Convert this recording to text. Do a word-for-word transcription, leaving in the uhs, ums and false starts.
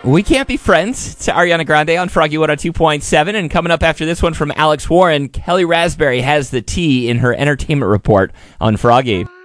We Can't Be Friends. It's Ariana Grande on Froggy one oh two point seven. And coming up after this one from Alex Warren, Kelly Raspberry has the tea in her entertainment report on Froggy.